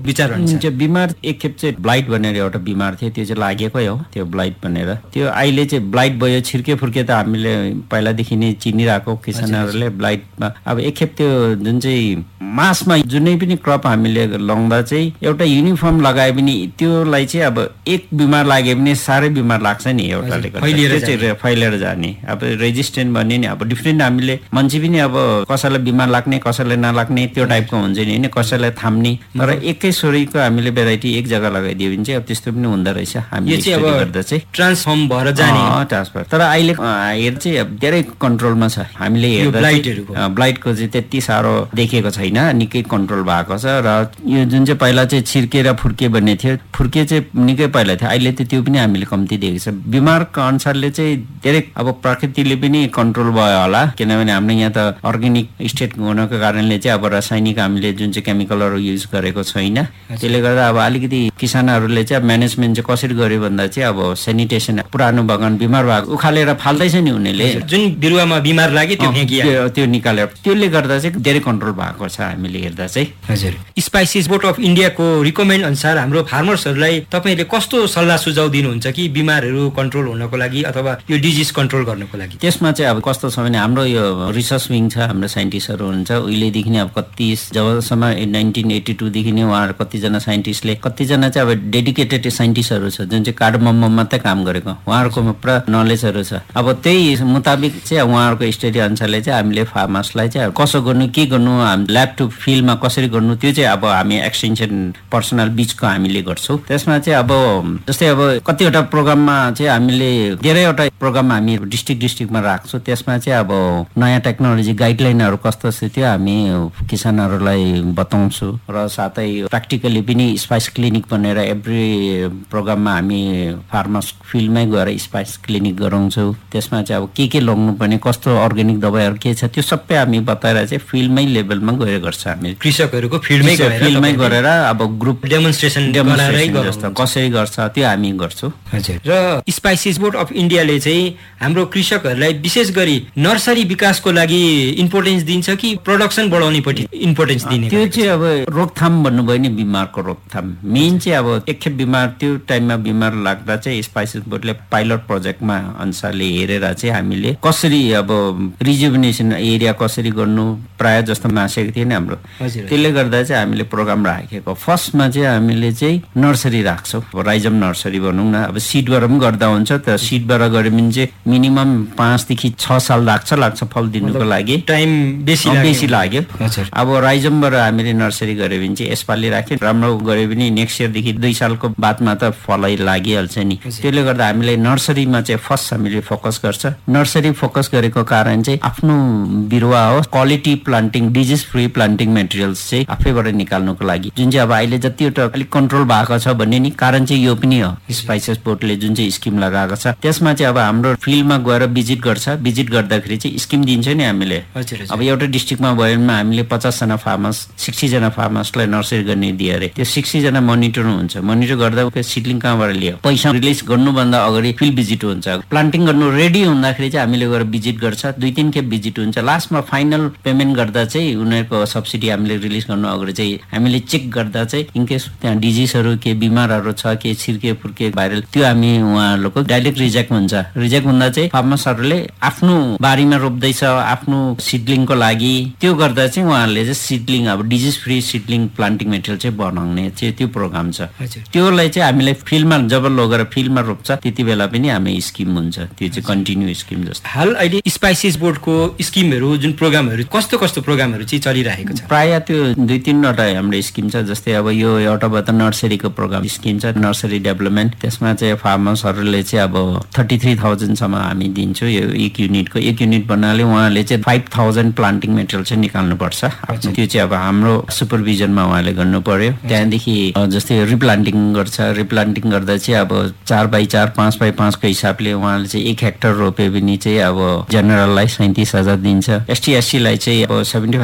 विचार हुन्छ? बिमार एकखेप चाहिँ ब्लाइट भनेर एउटा बिमार थियो, त्यो चाहिँ लागेकै हो, त्यो ब्लाइट भनेर। त्यो अहिले चाहिँ ब्लाइट भयो, छिर्के फुर्के त हामीले पहिलादेखि नै चिनिरहेको किसानहरूले ब्लाइटमा। अब एकखेप त्यो जुन चाहिँ मासमा जुनै पनि क्रप हामीले लाउँदा चाहिँ एउटा युनिफर्म लगाए पनि त्यसलाई चाहिँ अब एक बिमार लाग्यो भने साह्रै बिमार लाग्छ नि एउटाले गर्दा, फैलिएर जाने। अब रेजिस्टेन्ट भन्ने नि अब डिफ्रेन्ट, हामीले मान्छे पनि अब कसैलाई बिमार लाग्ने कसैलाई नलाग्ने त्यो टाइपको हुन्छ नि होइन, कसैलाई थाम्ने। तर एकै सोरीको हामीले भेराइटी एक जग्गा लगाइदियो भने चाहिँ अब त्यस्तो पनि हुँदो रहेछ। हामीले गर्दा चाहिँ ट्रान्सफर्म भएर जाने ट्रान्सफर। तर अहिले हेर चाहिँ अब धेरै कन्ट्रोलमा छ। हामीले हेर्दा ब्लाइटको चाहिँ त्यति साह्रो देखेको छैन, निकै कन्ट्रोल भएको छ। र यो जुन चाहिँ पहिला चाहिँ छिर्के र फुर्के भन्ने थियो, फुर्के चाहिँ निकै पहिला थियो, अहिले त त्यो पनि हामीले कम्ती देखेको छ। बिमारको अनुसारले चाहिँ धेरै अब प्रकृतिले पनि कन्ट्रोल भयो होला, किनभने हाम्रो यहाँ त अर्ग्यानिक स्टेट हुनको कारणले चाहिँ अब रासायनिक हामीले जुन चाहिँ केमिकलहरू युज गरेको छैन। त्यसले गर्दा अब अलिकति किसानहरूले चाहिँ म्यानेजमेन्ट चाहिँ कसरी गर्यो भन्दा चाहिँ अब सेनिटेसन, पुरानो बगान बिमार भएको उखालेर फाल्दैछ नि उनीहरूले, जुन बिरुवामा बिमार लाग्यो त्यो निकालेर, त्यसले गर्दा चाहिँ धेरै कन्ट्रोल भएको छ हामीले हेर्दा चाहिँ। हजुर, स्पाइसेस बोर्ड अफ इन्डियाको रिकमेन्ड अनुसार हाम्रो फार्मर्सहरूलाई तपाईँले कस्तो सल्लाह सुझाव दिनुहुन्छ कि बिमारहरू कन्ट्रोल हुनको लागि अथवा यो डिजिज कन्ट्रोल गर्नको लागि? त्यसमा चाहिँ अब कस्तो छ भने हाम्रो यो रिसर्च विङ छ, हाम्रो साइन्टिस्टहरू हुन्छ उहिलेदेखि नै। अब कति जबसम्म 1982 देखि नै उहाँहरू कतिजना साइन्टिस्टले, कतिजना चाहिँ अब डेडिकेटेड साइन्टिस्टहरू छ जुन चाहिँ कार्डमममा मात्रै काम गरेको, उहाँहरूकोमा पुरा नलेजहरू छ। अब त्यही मुताबिक चाहिँ उहाँहरूको स्टडी अनुसारले चाहिँ हामीले फार्मर्सलाई चाहिँ कसो गर्नु, के गर्नु, ल्याब टु फिल्डमा कसरी गर्नु, त्यो चाहिँ अब हामी एक्सटेन्सन पर्सनल बिचको हामीले गर्छौँ। त्यसमा चाहिँ अब जस्तै अब कतिवटा प्रोग्राममा चाहिँ हामीले धेरैवटा प्रोग्राम हामी डिस्ट्रिक्टमा राख्छौँ। त्यसमा चाहिँ अब नयाँ टेक्नोलोजी गाइडलाइनहरू कस्तो छ त्यो हामी किसानहरूलाई बताउँछु। र साथै प्र्याक्टिकली पनि स्पाइस क्लिनिक भनेर एभ्री प्रोग्राममा हामी फार्मर्स फिल्डमै गएर स्पाइस क्लिनिक गराउँछौँ। त्यसमा चाहिँ अब के लगाउनु पर्ने, कस्तो अर्ग्यानिक दबाईहरू के छ त्यो सबै हामी बताएर चाहिँ फिल्डमै लेभलमा गएर गर्छ। हामी कृषकहरूको फिल्डमै गरेर अब ग्रुप डेमोन्स्ट्रेसन जस्तो कसरी गर्छ त्यो हामी गर्छौँ। हजुर, र स्पाइसेस बोर्ड अफ इन्डियाले चाहिँ हाम्रो कृषकहरूलाई विशेष गरी नर्सरी विकासको लागि इम्पोर्टेन्स दिन्छ कि प्रोडक्सन बढाउनेपट्टि इम्पोर्टेन्स दिने? त्यो चाहिँ अब रोकथाम भन्नुभयो नि, बिमारको रोकथाम मेन चाहिँ अब एकखेप बिमार त्यो टाइममा बिमार लाग्दा चाहिँ स्पाइसेस बोर्डले पाइलट प्रोजेक्टमा अनुसारले हेरेर चाहिँ हामीले कसरी अब रिजुभिनेसन एरिया कसरी गर्नु प्राय जस्तो मासेको थियो नि हाम्रो। त्यसले गर्दा चाहिँ हामीले प्रोग्राम राखेको। फर्स्टमा चाहिँ हामीले चाहिँ नर्सरी राख्छौँ, राइजम नर्सरी भनौँ न। अब सिडबाट पनि गर्दा हुन्छ, त सिडबाट गऱ्यो भने चाहिँ मिनिमम 5 देखि 6 साल लाग्छ फल दिनुको लागि, टाइम बेसी लाग्यो। अब राइजमबाट हामीले नर्सरी गऱ्यो भने चाहिँ यसपालि राख्यो, राम्रो गऱ्यो भने नेक्स्ट इयरदेखि 2 सालको बादमा त फलै लागिहाल्छ नि। त्यसले गर्दा हामीले नर्सरीमा चाहिँ फर्स्ट हामीले फोकस गर्छ। नर्सरी फोकस गरेको कारण चाहिँ आफ्नो बिरुवा हो quality planting, disease free planting materials चाहिँ आफैबाट निकाल्नुको लागि, जुन चाहिँ अब अहिले जतिवटा अलिक कन्ट्रोल भएको छ भन्ने नि कारण चाहिँ यो पनि हो। स्पाइसेस बोर्डले जुन चाहिँ स्किम लगाएको छ त्यसमा चाहिँ अब हाम्रो फिल्डमा गएर भिजिट गर्छ। भिजिट गर्दाखेरि चाहिँ स्किम दिन्छ नि हामीले। अब एउटा डिस्ट्रिक्टमा भयो भने हामीले 50 जना फार्मर्स 60 जना फार्मर्सलाई नर्सरी गर्ने दिए अरे। त्यो 60 जना मोनिटर हुन्छ। मोनिटर गर्दा सिडलिङ कहाँबाट लियो, पैसा रिलिज गर्नुभन्दा अगाडि फिल्ड भिजिट हुन्छ। प्लान्टिङ गर्नु रेडी हुँदाखेरि चाहिँ हामीले गएर भिजिट गर्छ, 2-3 खेप भिजिट हुन्छ। लास्टमा फाइनल पेमेन्ट गर्दा चाहिँ उनीहरूको सब्सिडी हामीले रिलिज गर्नु अगाडि चाहिँ हामीले चेक गर्दा चाहिँ इनकेस त्यहाँ डिजिजहरू के बिमारहरू छ के छिर्के फुर्के भाइरल त्यो हामी उहाँहरूको डाइरेक्ट रिजेक्ट हुन्छ। रिजेक्ट हुँदा चाहिँ फार्मर्सहरूले आफ्नो बारीमा रोप्दैछ आफ्नो सिडलिङको लागि, त्यो गर्दा चाहिँ उहाँहरूले चाहिँ सिडलिङ अब डिजिज फ्री सिडलिङ प्लान्टिङ मेटेरियल चाहिँ बनाउने चाहिँ त्यो प्रोग्राम छ। त्योलाई चाहिँ हामीले फिल्डमा जब लगेर फिल्डमा रोप्छ त्यति बेला पनि हामी स्किम हुन्छ, त्यो चाहिँ कन्टिन्यू स्किम जस्तो। हाल अहिले स्पाइसेस बोर्डको स्किमहरू जुन प्रोग्रामहरू कस्तो प्रोग्रामहरू चाहिँ चलिरहेको छ? प्राय त्यो 2-3वटा हाम्रो स्किम छ। जस्तै अब यो एउटाबाट नर्सरीको प्रोग्राम स्किम छ, नर्सरी डेभलपमेन्ट। त्यसमा चाहिँ फार्मर्सहरूले चाहिँ अब 33,000 सम्म हामी दिन्छौँ। यो एक युनिट भन्नाले उहाँले चाहिँ 5,000 प्लान्टिङ मेटेरियल चाहिँ निकाल्नु पर्छ। त्यो चाहिँ अब हाम्रो सुपरभिजनमा उहाँले गर्नु पर्यो। त्यहाँदेखि जस्तै रिप्लान्टिङ गर्छ। रिप्लान्टिङ गर्दा चाहिँ अब 4x4 5x5 को हिसाबले उहाँले चाहिँ 1 हेक्टर रोप्यो भने चाहिँ अब जेनरललाई 37,000 दिन्छ। ST/SC लाई चाहिँ अब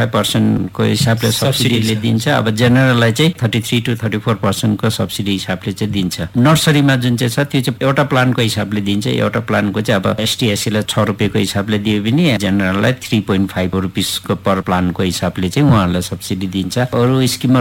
75% को हिसाबले सब्सिडीले दिन्छ। अब जेनरललाई चाहिँ 33 to 34% को सब्सिडी हिसाबले चाहिँ दिन्छ। नर्सरीमा जुन चाहिँ छ त्यो चाहिँ एउटा प्लान्टको हिसाबले दिन्छ। एउटा प्लान्टको चाहिँ अब ST/SC लाई 6 रुपियाँको हिसाबले दियो भने जेनरललाई 3.5 रुपियाँको पर प्लान्टको हिसाबले चाहिँ उहाँहरूलाई सब्सिडी दिन्छ। अरू स्किमहरू पनि छ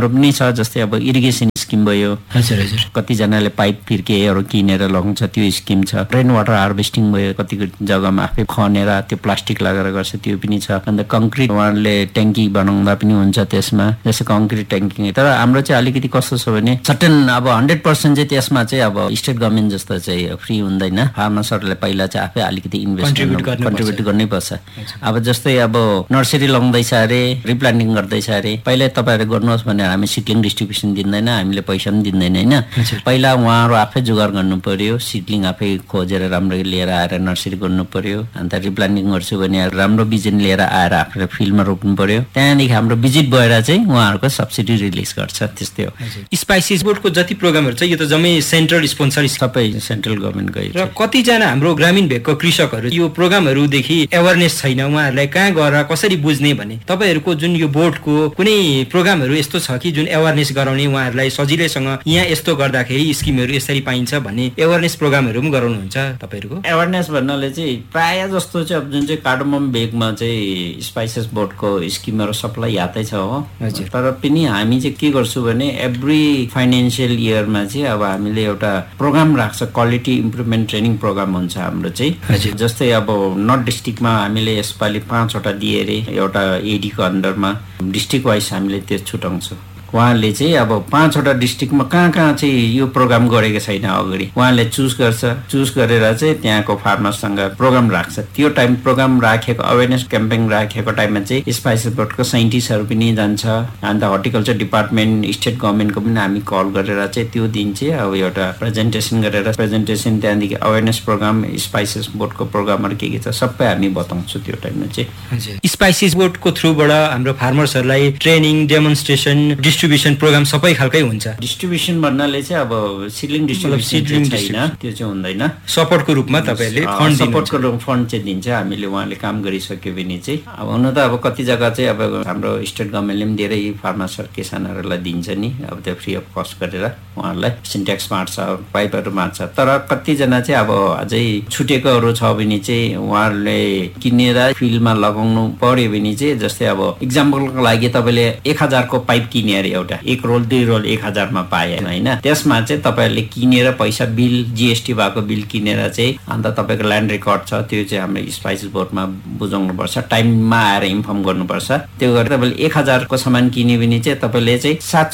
जस्तै अब इरिगेसन स्किम भयो, कतिजनाले पाइप फिर्केहरू किनेर लगाउँछ त्यो स्किम छ। रेन वाटर हार्भेस्टिङ भयो, कतिको जग्गामा आफै खनेर त्यो प्लास्टिक लगाएर गर्छ त्यो पनि छ। अन्त कङ्क्रिट उहाँहरूले ट्याङ्की बनाउँदा पनि हुन्छ त्यसमा, जस्तै कङ्क्रिट ट्याङ्की। तर हाम्रो चाहिँ अलिकति कस्तो छ भने सर्टेन अब 100% चाहिँ त्यसमा चाहिँ अब स्टेट गभर्मेन्ट जस्तो चाहिँ फ्री हुँदैन। फार्मर्सहरूले पहिला चाहिँ आफै अलिकति कन्ट्रिब्युट गर्नै पर्छ। अब जस्तै अब नर्सरी लगाउँदैछ अरे, रिप्लान्टिङ गर्दैछ अरे, पहिला तपाईँहरू गर्नुहोस् भनेर हामी सिडलिङ डिस्ट्रिब्युसन दिँदैन, हामीले पैसा पनि दिँदैन होइन। पहिला उहाँहरू आफै जोगाड गर्नु पर्यो, सिडलिङ आफै खोजेर राम्रो लिएर आएर नर्सरी गर्नु पर्यो। अन्त रिप्लान्टिङ गर्छु भने राम्रो बिजन लिएर आएर आफूले फिल्डमा रोप्नु पर्यो। त्यहाँदेखि हाम्रो भिजिट भएर चाहिँ उहाँहरूको सब्सिडी रिलिज गर्छ। त्यस्तै हो। स्पाइसेस बोर्डको जति प्रोग्रामहरू छ यो त जम्मै सेन्ट्रल स्पोन्सर, सबै सेन्ट्रल गभर्मेन्टकै। र कतिजना हाम्रो ग्रामीण भेगको कृषकहरू यो प्रोग्रामहरूदेखि एवेरनेस छैन, उहाँहरूलाई कहाँ गएर कसरी बुझ्ने भने तपाईँहरूको जुन यो बोर्डको कुनै प्रोग्रामहरू यस्तो छ कि जुन एवेरनेस गराउने, उहाँहरूलाई सजिलैसँग यहाँ यस्तो गर्दाखेरि स्किमहरू यसरी पाइन्छ भन्ने एवेरनेस प्रोग्रामहरू पनि गराउनुहुन्छ तपाईँहरूको? एवेरनेस भन्नाले चाहिँ प्रायः जस्तो चाहिँ अब जुन चाहिँ कार्डमम भेगमा चाहिँ स्पाइसेस बोर्डको स्किमहरू सबलाई यादै छ हो। तर पनि हामी चाहिँ के गर्छौँ भने एभ्री फाइनेन्सियल इयरमा चाहिँ अब हामीले एउटा प्रोग्राम राख्छ, क्वालिटी इम्प्रुभमेन्ट ट्रेनिङ प्रोग्राम हुन्छ हाम्रो चाहिँ। जस्तै अब नर्थ डिस्ट्रिक्टमा हामीले यसपालि 5वटा दिए अरे, एउटा एडीको अन्डरमा डिस्ट्रिक्ट वाइज हामीले त्यो छुटाउँछौँ। उहाँले चाहिँ अब 5वटा डिस्ट्रिक्टमा कहाँ कहाँ चाहिँ यो प्रोग्राम गरेको छैन अगाडि उहाँले चुज गर्छ। चुज गरेर चाहिँ त्यहाँको फार्मर्ससँग प्रोग्राम राख्छ। त्यो टाइम प्रोग्राम राखेको, अवेरनेस क्याम्पेन राखेको टाइममा चाहिँ स्पाइसेस बोर्डको साइन्टिस्टहरू पनि जान्छ। अन्त हर्टिकल्चर डिपार्टमेन्ट, स्टेट गभर्मेन्टको पनि हामी कल गरेर चाहिँ त्यो दिन चाहिँ अब एउटा प्रेजेन्टेसन गरेर त्यहाँदेखि अवेरनेस प्रोग्राम, स्पाइसेस बोर्डको प्रोग्रामहरू के छ सबै हामी बताउँछौँ त्यो टाइममा चाहिँ। स्पाइसेस बोर्डको थ्रुबाट हाम्रो फार्मर्सहरूलाई ट्रेनिङ, डेमोन्स्ट्रेसन, डिस्ट्रिब्युसन प्रोग्राम सबै खालकै हुन्छ। डिस्ट्रिब्युसन भन्नाले चाहिँ अब सिडलिङ डिस्ट्रिब्युसन छैन, त्यो चाहिँ हुँदैन। सपोर्टको रूपमा तपाईँले सपोर्टको फन्ड चाहिँ दिन्छ हामीले, उहाँले काम गरिसक्यो भने चाहिँ। अब हुन त अब कति जग्गा चाहिँ अब हाम्रो स्टेट गभर्मेन्टले पनि धेरै फार्मर्सर किसानहरूलाई दिन्छ नि, अब त्यो फ्री अफ कस्ट गरेर उहाँहरूलाई सिन्ट्याक्स बाँड्छ, पाइपहरू बाँड्छ। तर कतिजना चाहिँ अब अझै छुटेकोहरू छ भने चाहिँ उहाँहरूले किनेर फिल्डमा लगाउनु पर्यो भने चाहिँ, जस्तै अब इक्जाम्पलको लागि तपाईँले 1000 को पाइप किने अरे, एउटा 1 रोल 2 रोल 1000 पाएन होइन। त्यसमा चाहिँ तपाईँहरूले किनेर पैसा बिल, जीएसटी भएको बिल किनेर चाहिँ अन्त तपाईँको ल्यान्ड रेकर्ड छ त्यो चाहिँ हाम्रो स्पाइसेस बोर्डमा बुझाउनुपर्छ, टाइममा आएर इन्फर्म गर्नुपर्छ। त्यो गरेर तपाईँले 1000 को सामान किन्यो भने चाहिँ तपाईँले चाहिँ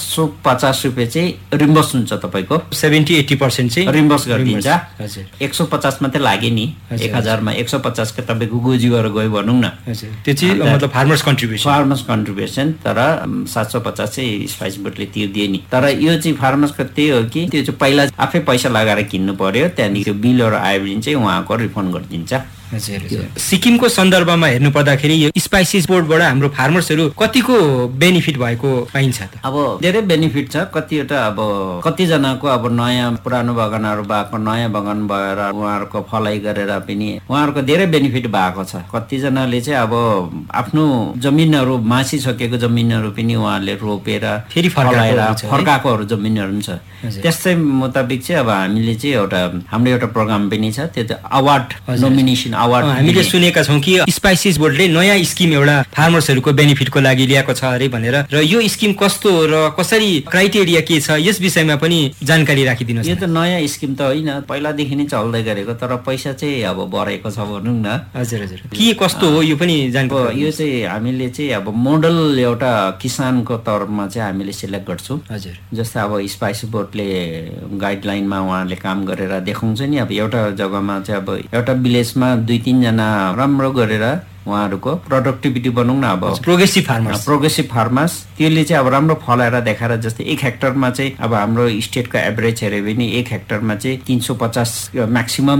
750 रुपियाँ चाहिँ रिम्बर्स हुन्छ, तपाईँको 70-80% चाहिँ रिम्बर्स गरिदिन्छ। 150 मात्रै लाग्यो नि, 1000 मा 150 का तपाईँको गोजी गरेर गयो भनौँ न, त्यो चाहिँ मतलब फार्मर्स कन्ट्रिब्युसन। तर 750 चाहिँ स्पाइस बोर्डले तिर्दिए नि। तर यो चाहिँ फार्मर्सको त्यही हो कि त्यो चाहिँ पहिला आफै पैसा लगाएर किन्नु पर्यो, त्यहाँदेखि त्यो बिलहरू आयो भने चाहिँ उहाँको रिफन्ड गरिदिन्छ। सिक्किमको सन्दर्भमा हेर्नु पर्दाखेरि यो स्पाइसेस बोर्डबाट हाम्रो फार्मर्सहरू कतिको बेनिफिट भएको पाइन्छ त? अब धेरै बेनिफिट छ। कतिवटा अब कतिजनाको अब नयाँ पुरानो बगानहरू भएको, नयाँ बगान भएर उहाँहरूको फलाइ गरेर पनि उहाँहरूको धेरै बेनिफिट भएको छ। कतिजनाले चाहिँ अब आफ्नो जमिनहरू, मासिसकेको जमिनहरू पनि उहाँहरूले रोपेर फेरि फर्काएकोहरू जमिनहरू पनि छ। त्यस्तै मुताबिक चाहिँ अब हामीले चाहिँ हाम्रो एउटा प्रोग्राम पनि छ, त्यो चाहिँ अवार्ड, नोमिनेसन अवार्ड हामीले सुनेका छौँ कि स्पाइसेस बोर्डले नयाँ स्किम एउटा फार्मर्सहरूको बेनिफिटको लागि ल्याएको छ अरे भनेर। र यो स्किम कस्तो र कसरी, क्राइटेरिया के छ, यस विषयमा पनि जानकारी राखिदिनुहोस्। यो त नयाँ स्किम त होइन, पहिलादेखि नै चल्दै गरेको, तर पैसा चाहिँ अब बढेको छ भनौँ न। हजुर के कस्तो हो यो पनि जानकारी? यो चाहिँ हामीले चाहिँ अब मोडल एउटा किसानको तर्फमा चाहिँ हामीले सिलेक्ट गर्छौँ। हजुर, जस्तै अब स्पाइसेस बोर्डले गाइडलाइनमा उहाँहरूले काम गरेर देखाउँछ नि। अब एउटा जग्गामा चाहिँ अब एउटा भिलेजमा 2-3 जना राम्रो गरेर उहाँहरूको प्रोडक्टिभिटी भनौँ न, अब प्रोग्रेसिभ फार्मर्स त्यसले चाहिँ अब राम्रो फलाएर देखाएर, जस्तै 1 हेक्टरमा चाहिँ अब हाम्रो स्टेटको एभरेज हेऱ्यो भने 1 हेक्टरमा चाहिँ 350 म्याक्सिमम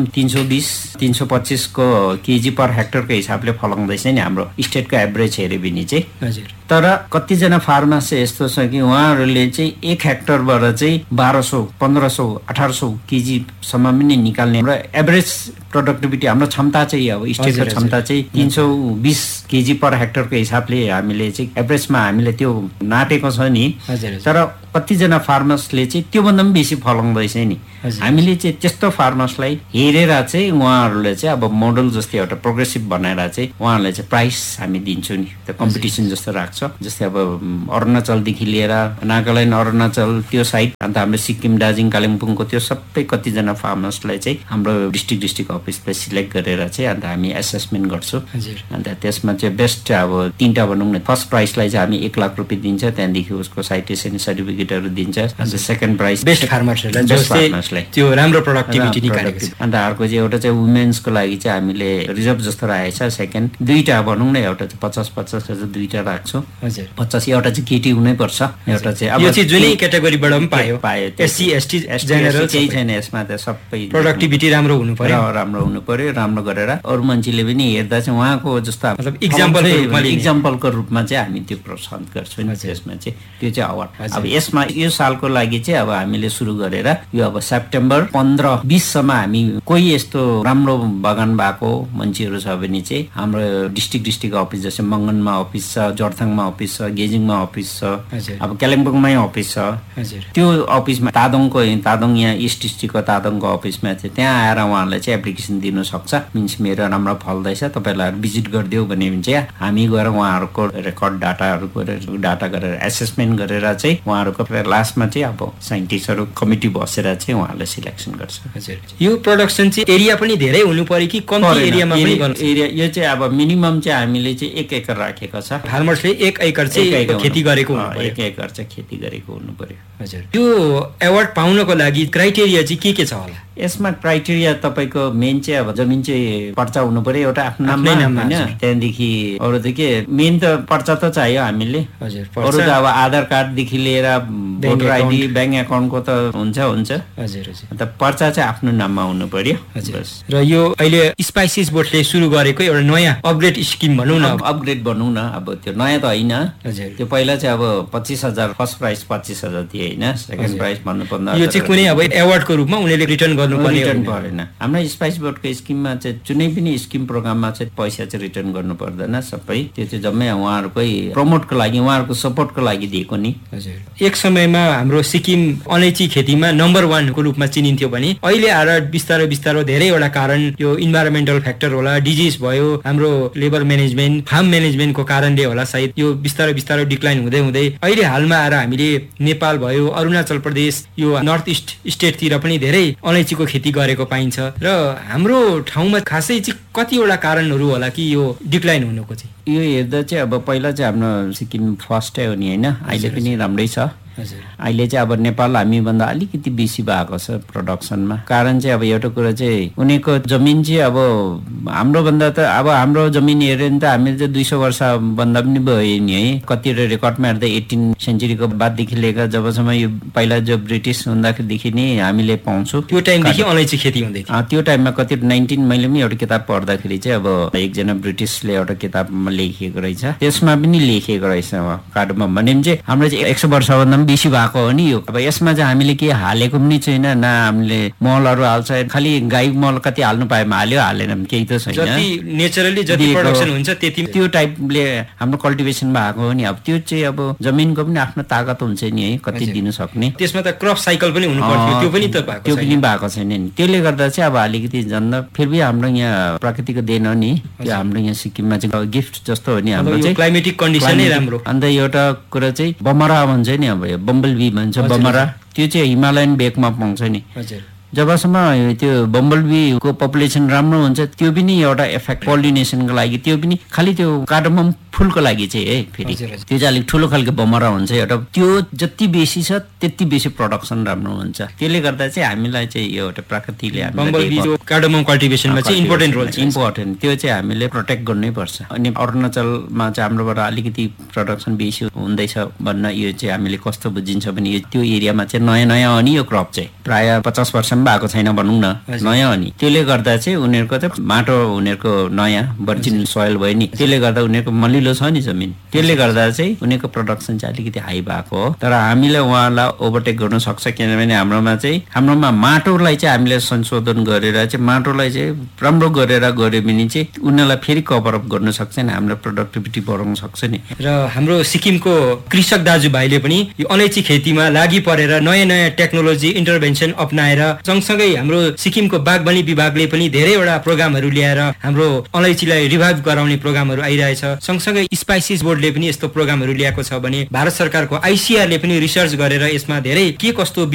320-325 को केजी पर हेक्टरको हिसाबले फलाउँदैछ नि हाम्रो स्टेटको एभरेज हेऱ्यो भने चाहिँ। हजुर, तर कतिजना फार्मर्स चाहिँ यस्तो छ कि उहाँहरूले चाहिँ 1 हेक्टरबाट चाहिँ 1200, 1500, 1800 केजीसम्म पनि निकाल्ने र एभरेज प्रोडक्टिभिटी हाम्रो क्षमता चाहिँ अब स्टेटको क्षमता चाहिँ 320 केजी पर हेक्टरको हिसाबले हामीले चाहिँ एभरेजमा हामीले त्यो नाटेको छ नि। तर कतिजना फार्मर्सले चाहिँ त्योभन्दा पनि बेसी फलाउँदैछ नि। हामीले चाहिँ त्यस्तो फार्मर्सलाई हेरेर चाहिँ उहाँहरूले चाहिँ अब मोडल जस्तै एउटा प्रोग्रेसिभ बनाएर चाहिँ उहाँहरूलाई चाहिँ प्राइस हामी दिन्छौँ नि, त्यो कम्पिटिसन जस्तो राख्छ। जस्तै अब अरुणाचलदेखि लिएर नागाल्यान्ड, अरुणाचल त्यो साइड, अन्त हाम्रो सिक्किम, दार्जिलिङ, कालिम्पोङको त्यो सबै कतिजना फार्मर्सलाई चाहिँ हाम्रो डिस्ट्रिक्ट अफिसले सिलेक्ट गरेर चाहिँ अन्त हामी एसेसमेन्ट गर्छौँ। अन्त त्यसमा चाहिँ बेस्ट अब 3टा भनौँ न, फर्स्ट प्राइसलाई चाहिँ हामी 1 लाख रुपियाँ दिन्छ, त्यहाँदेखि उसको साइटेसन सर्टिफिकेटहरू दिन्छ। अन्त सेकेन्ड प्राइस बेस्ट फार्मर्सहरूलाई त्यो राम्रो प्रोडक्टिभिटी निकालेको छ। अन्त अर्को चाहिँ एउटा चाहिँ वुमेन्सको लागि चाहिँ हामीले रिजर्भ जस्तो राखेको छ, सेकेन्ड 2टा भनौँ न, एउटा चाहिँ 50-50 2टा राख्छौँ। 50 एउटा चाहिँ केटी हुनैपर्छ, एउटा चाहिँ अब यो चाहिँ जुनै क्याटेगोरीबाट पनि पायो एससी एसटी जेनरल केही छैन यसमा, त सबै प्रोडक्टिभिटी राम्रो हुनु पर्यो, राम्रो गरेर अरू मान्छेले पनि हेर्दा चाहिँ उहाँको जस्तो मतलब इक्जाम्पलको रूपमा चाहिँ हामी त्यो प्रोत्साहन गर्छौँ नि। त्यसमा चाहिँ त्यो चाहिँ अवार्ड अब यसमा यो सालको लागि चाहिँ अब हामीले सुरु गरेर यो अब सेप्टेम्बर 15-20 सम्म हामी कोही यस्तो राम्रो बगान भएको मान्छेहरू छ भने चाहिँ हाम्रो डिस्ट्रिक्ट अफिस, जस्तै मङ्गनमा अफिस छ, जरथाङमा अफिस छ, गेजिङमा अफिस छ, अब कालिम्पोङमै अफिस छ। त्यो अफिसमा तादोङ यहाँ इस्ट डिस्ट्रिक्टको तादोङको अफिसमा चाहिँ त्यहाँ आएर उहाँहरूले चाहिँ एप्लिकेसन दिनु सक्छ। मिन्स मेरो राम्रो फल्दैछ, तपाईँलाई भिजिट गरिदियो भने चाहिँ हामी गएर उहाँहरूको रेकर्ड डाटा गरेर एसेसमेन्ट गरेर चाहिँ उहाँहरूको लास्टमा चाहिँ अब साइन्टिस्टहरू कमिटी बसेर चाहिँ उहाँहरूले सिलेक्सन गर्छ। यो प्रोडक्सन चाहिँ एरिया पनि धेरै हुनु पर्यो कि कम्ती एरियामा पनि गर्नु? एरिया यो चाहिँ अब मिनिमम चाहिँ हामीले चाहिँ 1 एकर राखेको छ। फार्मर्सले 1 एकर चाहिँ खेती गरेको हुनु पर्यो। 1 एकर चाहिँ खेती गरेको हुनु पर्यो। हजुर, यो एवार्ड पाउनको लागि क्राइटेरिया चाहिँ के छ होला? यसमा क्राइटेरिया तपाईँको मेन चाहिँ अब जमिन चाहिँ पर्चा हुनु पर्यो एउटा आफ्नो नाममा हैन, त्यहाँदेखि अरू त के मेन त पर्चा त चाहियो हामीले। अरू त अब आधार कार्डदेखि लिएर भोटर आइडी, ब्याङ्क एकाउन्टको त हुन्छ। अन्त पर्चा चाहिँ आफ्नो नाममा हुनु पर्यो। र यो अहिले स्पाइसेस बोर्डले सुरु गरेको एउटा नयाँ अपग्रेड स्किम भनौँ न, अपग्रेड भनौँ न, अब त्यो नयाँ त होइन, त्यो पहिला चाहिँ अब 25,000 फर्स्ट प्राइस 25,000 थियो होइन, सेकेन्ड प्राइस भन्नुपर्दा यो चाहिँ कुनै अब एवार्डको रूपमा उनीहरूले रिटर्न गर्नु परेन। हाम्रो स्पाइस बोर्डको स्किममा चाहिँ जुनै पनि स्किम प्रोग्राममा चाहिँ पैसा चाहिँ रिटर्न गर्नु पर्दैन, सबै त्यो चाहिँ जम्मै उहाँहरूकै प्रमोटको लागि, उहाँहरूको सपोर्टको लागि दिएको नि। एक समयमा हाम्रो सिक्किम अलैँची खेतीमा नम्बर 1 को रूपमा चिनिन्थ्यो भने अहिले आएर बिस्तारो धेरैवटा कारण, यो इन्भाइरोमेन्टल फ्याक्टर होला, डिजिज भयो, हाम्रो लेबर म्यानेजमेन्ट, फार्म म्यानेजमेन्टको कारणले होला सायद यो बिस्तारो डिक्लाइन हुँदै अहिले हालमा आएर हामीले नेपाल भयो, अरुणाचल प्रदेश, यो नर्थ इस्ट स्टेटतिर पनि धेरै अलैँचीको खेती गरेको पाइन्छ। र हाम्रो ठाउँमा खासै चाहिँ कतिवटा कारणहरू होला कि यो डिक्लाइन हुनुको चाहिँ? यो हेर्दा चाहिँ अब पहिला चाहिँ हाम्रो सिक्किम फर्स्टै हो नि होइन, अहिले पनि राम्रै छ। अहिले चाहिँ अब नेपाल हामीभन्दा अलिकति बेसी भएको छ प्रोडक्सनमा। कारण चाहिँ अब एउटा कुरा चाहिँ उनीको जमिन चाहिँ अब हाम्रो भन्दा त अब हाम्रो जमिन हेऱ्यो भने त हामीले चाहिँ 200 वर्ष भन्दा पनि भयो नि है। कतिवटा रेकर्डमा हेर्दा 18 सेन्चुरीको बाददेखि लिएर जबसम्म यो पहिला जो ब्रिटिस हुँदादेखि नै हामीले पाउँछौँ, त्यो टाइमदेखि अलैँची खेती हुँदै थियो। त्यो टाइममा कति 19 मैले पनि एउटा किताब पढ्दाखेरि चाहिँ अब एकजना ब्रिटिसले एउटा किताबमा लेखिएको रहेछ, त्यसमा पनि लेखिएको रहेछ कार्डमा भने चाहिँ हाम्रो चाहिँ 100 वर्षभन्दा बेसी भएको हो नि यो। अब यसमा चाहिँ हामीले के हालेको पनि छैन, न हामीले मलहरू हाल्छ, खालि गाई मल कति हाल्नु पाएमा हालेन, केही त छैन। जति नेचरली जति प्रोडक्सन हुन्छ त्यति त्यो टाइपले हाम्रो कल्टिभेसन भएको हो नि। अब त्यो चाहिँ अब जमिनको पनि आफ्नो ताकत हुन्छ नि है, कति दिनु सक्ने। त्यसमा त क्रप साइकल पनि हुनु पर्थ्यो, त्यो पनि त भएको त्यो पनि भएको छैन नि। त्यसले गर्दा चाहिँ अब अलिकति जन्द फेरि हाम्रो यहाँ प्रकृतिको देन हो नि, त्यो हाम्रो यहाँ सिक्किममा चाहिँ गिफ्ट जस्तो हो नि हाम्रो चाहिँ क्लाइमेटिक कन्डिसन नै राम्रो। अन्त एउटा कुरा चाहिँ बमरा भन्छ नि, अब बम्बल बी भन्छ बमरा, त्यो चाहिँ हिमालयन भेकमा पाउँछ नि। जबसम्म त्यो बम्बल बीको पपुलेसन राम्रो हुन्छ त्यो पनि एउटा इफेक्ट पोलिनेसनको लागि, त्यो पनि खालि त्यो कार्डमम फुलको लागि चाहिँ है, फेरि त्यो चाहिँ अलिक ठुलो खालको बमरा हुन्छ एउटा, त्यो जति बेसी छ त्यति बेसी प्रोडक्सन राम्रो हुन्छ। त्यसले गर्दा चाहिँ हामीलाई चाहिँ यो एउटा प्रकृतिले कार्डमम कल्टिभेसनमा चाहिँ इम्पोर्टेन्ट रोल छ, इम्पोर्टेन्ट त्यो चाहिँ हामीले प्रोटेक्ट गर्नै पर्छ। अनि अरुणाचलमा चाहिँ हाम्रोबाट अलिकति प्रोडक्सन बेसी हुँदैछ भन्न यो चाहिँ हामीले कस्तो बुझिन्छ भने त्यो एरियामा चाहिँ नयाँ हो नि यो क्रप चाहिँ प्रायः 50 वर्षमा भएको छैन भनौँ न, नयाँ हो नि। त्यसले गर्दा चाहिँ उनीहरूको त माटो उनीहरूको नयाँ भर्जिन सोइल भयो नि, त्यसले गर्दा उनीहरूको मलिलो छ नि जमिन, त्यसले गर्दा चाहिँ उनीहरूको प्रोडक्सन चाहिँ अलिकति हाई भएको हो। तर हामीले उहाँलाई ओभरटेक गर्न सक्छ, किनभने हाम्रोमा माटोलाई चाहिँ हामीले संशोधन गरेर चाहिँ माटोलाई चाहिँ राम्रो गरेर गऱ्यो भने चाहिँ उनीहरूलाई फेरि कभर अप गर्न सक्छ नि, हाम्रो प्रोडक्टिभिटी बढाउन सक्छ नि। र हाम्रो सिक्किमको कृषक दाजुभाइले पनि यो अलैँची खेतीमा लागि परेर नयाँ नयाँ टेक्नोलोजी इन्टरभेन्सन अपनाएर सँगसँगै हाम्रो सिक्किमको बागवानी विभागले पनि धेरैवटा प्रोग्रामहरू ल्याएर हाम्रो अलैँचीलाई रिभाइभ गराउने प्रोग्रामहरू आइरहेछ। सँगसँगै स्पाइसिस बोर्डले पनि यस्तो प्रोग्रामहरू ल्याएको छ भने भारत सरकारको आइसिआरले पनि रिसर्च गरेर यसमा धेरै के कस्तो